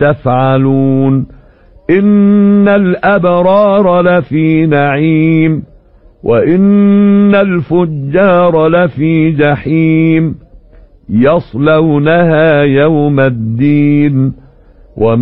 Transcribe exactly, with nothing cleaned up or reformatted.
تفعلون إن الأبرار لفي نعيم وإن الفجار لفي جحيم يصلونها يوم الدين وما